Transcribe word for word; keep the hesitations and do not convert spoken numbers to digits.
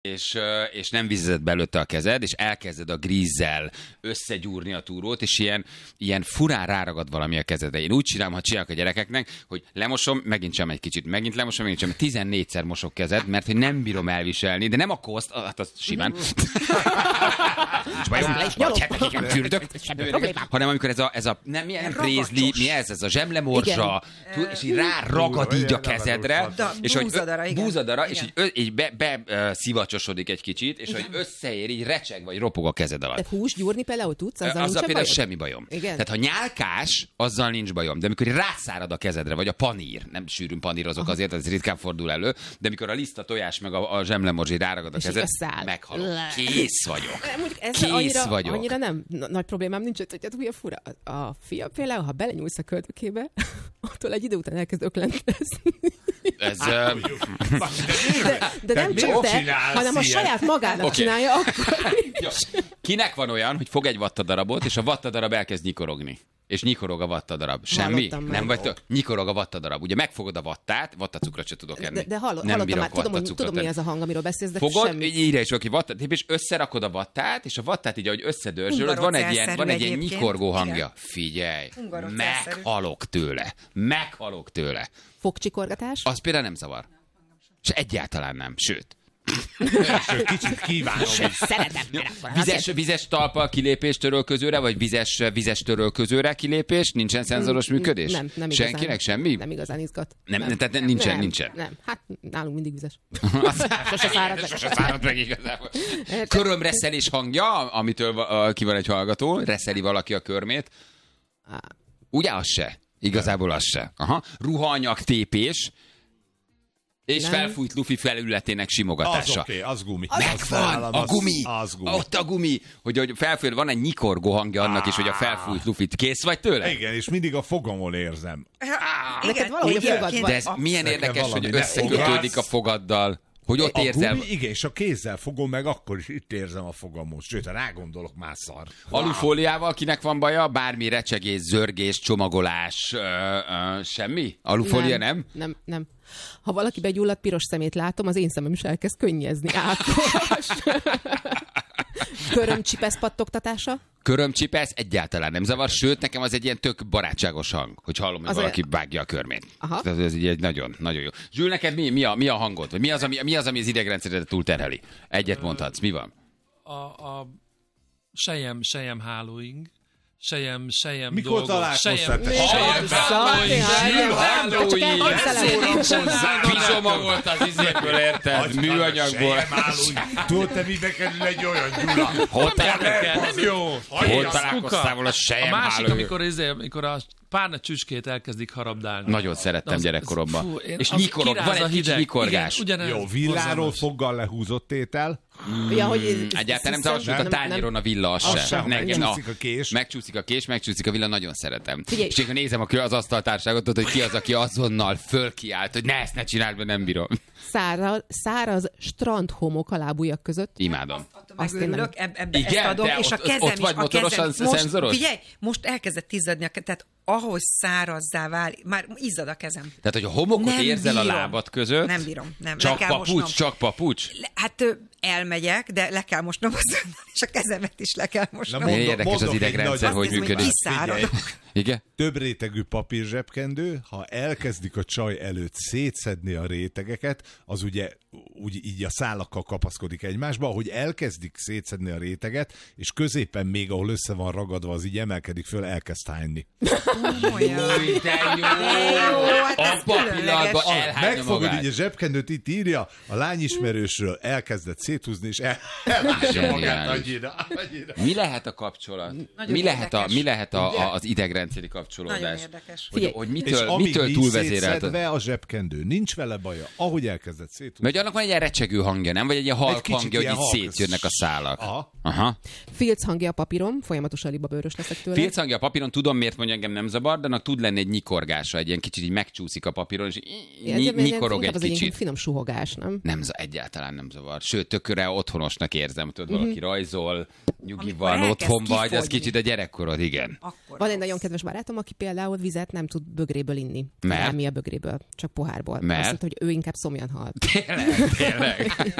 És, és nem vizezed belőtte a kezed, és elkezded a grízzel összegyúrni a túrót, és ilyen, ilyen furán ráragad valami a kezedre. Én úgy csinálom, ha csinálok a gyerekeknek, hogy lemosom, megint sem egy kicsit, megint lemosom, megint sem, tizennégyszer mosok kezed, mert hogy nem bírom elviselni, de nem a koszt, hát az simán. És bajom, vagy hetekig nem fürdök, hanem amikor ez a, ez a nem, milyen nem prézli, mi ez, ez a zsemlemorzsa, és így ráragad így a kezedre, és hogy búzadara, és így be szivacsosodik egy kicsit, és igen. hogy összeér, így recseg, vagy ropog a kezed alatt. De hús gyúrni például tudsz? Azzal, azzal például bajod? semmi bajom. Igen? Tehát ha nyálkás, azzal nincs bajom. De amikor rászárad a kezedre, vagy a panír, nem sűrűn panírozok Aha. azért, ez ritkán fordul elő, de amikor a liszta tojás meg a, a zsemlemorzsi ráragad a kezed, meghalok. Kész vagyok. Kész annyira, vagyok. Annyira nem nagy problémám nincs, hogy hát ugye fura. A fia például, ha belenyúlsz a köldökébe, attól egy idő után elkezd öklentezni. Ez... de, de nem csak te, hanem a saját magának okay. csinálja akkor is. Kinek van olyan, hogy fog egy vattadarabot, és a vattadarab elkezd nyikorogni? És nyikorog a vattadarab. Semmi? Nem vagy te? Nyikorog a vattadarab. Ugye megfogod a vattát, vattacukrot se tudok enni. De, de hallott, nem hallottam már, tudom, hogy, tudom, mi az a hang, amiről beszélsz, de fogod, semmi. Írja is valaki vattát, és összerakod a vattát, és a vattát így, ahogy összedörzsölöd, van egy ilyen, van egy ilyen nyikorgó hangja. Igen. Figyelj, meghalok tőle. Meghalok tőle. Fogcsikorgatás? Az például nem zavar. És egyáltalán nem. Sőt. Sőt, kicsit kívánom. Szeretem. Vizes, vizes talpal kilépés törölközőre, vagy vizes, vizes törölközőre kilépés? Nincsen szenzoros működés? Nem, nem igazán. Senkinek semmi? Nem igazán izgat. Nem, nem. Tehát nincsen, nem, nincsen. Nem, hát nálunk mindig vizes. Sose szárad meg. Sose szárad meg igazából. Körömreszelés hangja, amitől uh, ki van egy hallgató, reszeli valaki a körmét. Ugye az se? Igazából az se. Aha. Ruhaanyag tépés. És nem. Felfújt lufi felületének simogatása. Az oké, okay, az gumi. Megvan, a gumi. Az gumi. Ott a gumi. Hogy, hogy felfújt, van egy nyikorgó hangja annak is, hogy a felfújt lufit. Kész vagy tőle? Igen, és mindig a fogamon érzem. Neked valahogy a fogad van. De ez milyen érdekes, hogy összekötődik a fogaddal. Hogy ott a érzel... Gumi, igen, és a kézzel fogom meg, akkor is itt érzem a fogamot. Sőt, ha rágondolok, már szar. Alufóliával kinek van baja? Bármi recsegés, zörgés, csomagolás, ö, ö, semmi? Alufólia nem? Nem, nem, nem. Ha valaki begyulladt piros szemét látom, az én szemem is elkezd könnyezni. Ákos. Körömcsipesz pattogtatása? Körömcsipesz egyáltalán nem zavar, sőt, nekem az egy ilyen tök barátságos hang, hogy hallom, hogy az valaki vágja a körmét. Aha. Ez, ez egy nagyon, nagyon jó. Zsül, neked mi, mi, a, mi a hangod? Vagy mi az, ami, mi az, ami az idegrendszeredet túlterheli? Egyet mondhatsz, mi van? A, a sejem, sejem hálóing. Sejem, sejem Mikor dolgok. találkoztál? Sejem, Te sejem hálóing. Pizsoma volt az izéből, érted? Műanyagból. Tudod, te mibe kerül egy olyan Gyula? Hol találkoztál volna a sejem hálóing? A másik, amikor, hálóing? amikor a párna csücskét elkezdik harabdálni. Nagyon szerettem az, gyerekkoromban. Fú, én, és nyikorog, van egy kicsi nyikorgás. Igen, jó, villáról foggal lehúzott étel. Ja, hogy egyáltalán nem zavasodott a tányéron a villa, az, az sem. Megcsúszik a kés. Megcsúszik a kés, megcsúszik a villa, nagyon szeretem. Figyelj. És akkor nézem az asztaltárságot, hogy ki az, aki azonnal fölkiált, hogy ne ezt ne csináld, mert nem bírom. Száraz, száraz strandhomok a lábujjak között. Imádom. Azt örülök, eb- ebbe igen, ezt adom, és ott, a kezem ott is, vagy a motorosan kezem, most, szenzoros? Figyelj, most elkezdett izzadni a kezem, tehát ahhoz szárazzá válik, már izzad a kezem. Tehát, hogy a homokot nem érzel bírom. A lábad között? Nem bírom, nem. Csak papucs, mosnom. Csak papucs? Le, hát elmegyek, de le kell mosnom az és a kezemet is le kell mosnom. Mondok, érdekes az idegrendszer, hogy működik. Igen? Több rétegű papírzsebkendő, ha elkezdik a csaj előtt szétszedni a rétegeket, az ugye úgy így a szálakkal kapaszkodik egymásba, ahogy elkezdik szétszedni a réteget, és középen még, ahol össze van ragadva, az így emelkedik föl, elkezd hányni. Új, de jó! A papillatba elhányja megfogod magát. így a zsebkendőt, itt írja, a lányismerősről elkezdett széthúzni, és el, elhányja magát annyira, annyira. Mi lehet a kapcsolat? Mi lehet, a, mi lehet a, a, az idegrendszeri kapcsolódás? Nagyon érdekes. Hogy, hogy mitől, és amíg mitől túlvezérelt? a zsebkendő, nincs vele baja, ahogy elkezdett széthúzni. Mert annak van egy ilyen recsegő hangja, nem? Vagy egy ilyen halk hangja, hogy így szétjönnek a szálak. Aha. Aha. Filc hangja a papírom, folyamatosan libabőrös leszek tőle. Filc hangja a papíron, tudom, miért mondja, engem nem zavar, de annak tud lenni egy nyikorgása, egy ilyen kicsit így megcsúszik a papíron, és ny- nyikorog egy kicsit. Egy finom suhogás, nem? Nem, egyáltalán nem zavar. Sőt, tökre otthonosnak érzem, tudod, valaki mm-hmm. rajzol, nyugi van, otthon vagy, az kicsit a gyerekkorod, igen. Akkor van egy nagyon kedves barátom, aki például vizet nem tud bögréből inni. Mert? Nem mi a bögréből, csak pohárból. Mert? Azt mondta, hogy ő inkább szomjan hal. Tényleg, tényleg.